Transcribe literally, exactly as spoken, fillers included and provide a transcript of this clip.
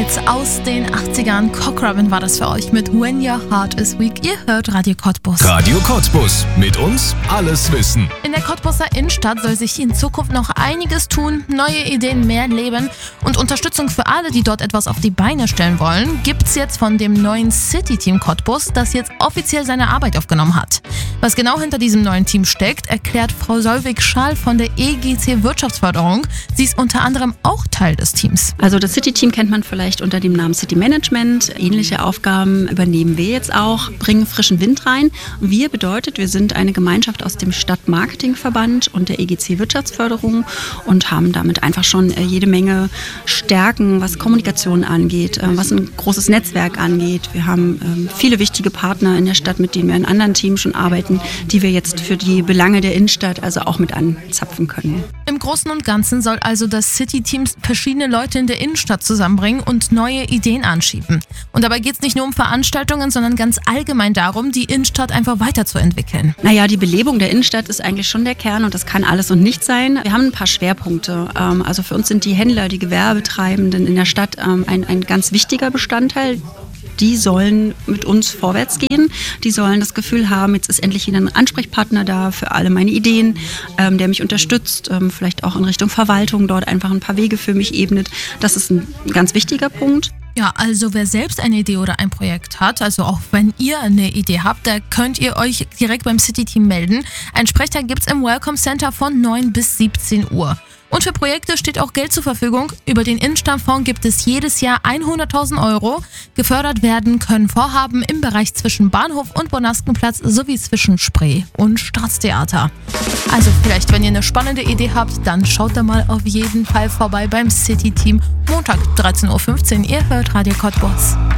Hits aus den achtzigern. Cochrane war das für euch mit When Your Heart is Weak. Ihr hört Radio Cottbus. Radio Cottbus. Mit uns alles wissen. In der Cottbuser Innenstadt soll sich in Zukunft noch einiges tun. Neue Ideen, mehr Leben und Unterstützung für alle, die dort etwas auf die Beine stellen wollen, gibt's jetzt von dem neuen City-Team Cottbus, das jetzt offiziell seine Arbeit aufgenommen hat. Was genau hinter diesem neuen Team steckt, erklärt Frau Solvig-Schall von der E G C Wirtschaftsförderung. Sie ist unter anderem auch Teil des Teams. Also das City-Team kennt man vielleicht unter dem Namen City Management. Ähnliche Aufgaben übernehmen wir jetzt auch, bringen frischen Wind rein. Wir bedeutet, wir sind eine Gemeinschaft aus dem Stadtmarketingverband und der E G C Wirtschaftsförderung und haben damit einfach schon jede Menge Stärken, was Kommunikation angeht, was ein großes Netzwerk angeht. Wir haben viele wichtige Partner in der Stadt, mit denen wir in anderen Teams schon arbeiten, die wir jetzt für die Belange der Innenstadt also auch mit anzapfen können. Im Großen und Ganzen soll also das City-Team verschiedene Leute in der Innenstadt zusammenbringen und neue Ideen anschieben. Und dabei geht es nicht nur um Veranstaltungen, sondern ganz allgemein darum, die Innenstadt einfach weiterzuentwickeln. Naja, die Belebung der Innenstadt ist eigentlich schon der Kern und das kann alles und nichts sein. Wir haben ein paar Schwerpunkte. Also für uns sind die Händler, die Gewerbetreibenden in der Stadt ein, ein ganz wichtiger Bestandteil. Die sollen mit uns vorwärts gehen. Die sollen das Gefühl haben, jetzt ist endlich wieder ein Ansprechpartner da für alle meine Ideen, ähm, der mich unterstützt, ähm, vielleicht auch in Richtung Verwaltung dort einfach ein paar Wege für mich ebnet. Das ist ein ganz wichtiger Punkt. Ja, also wer selbst eine Idee oder ein Projekt hat, also auch wenn ihr eine Idee habt, da könnt ihr euch direkt beim City-Team melden. Ein Sprechtag gibt's im Welcome Center von neun bis siebzehn Uhr. Und für Projekte steht auch Geld zur Verfügung. Über den Innenstadtfonds gibt es jedes Jahr hunderttausend Euro. Gefördert werden können Vorhaben im Bereich zwischen Bahnhof und Bonaskenplatz sowie zwischen Spree und Staatstheater. Also vielleicht, wenn ihr eine spannende Idee habt, dann schaut da mal auf jeden Fall vorbei beim City-Team. Montag dreizehn Uhr fünfzehn, ihr hört Radio Cottbus.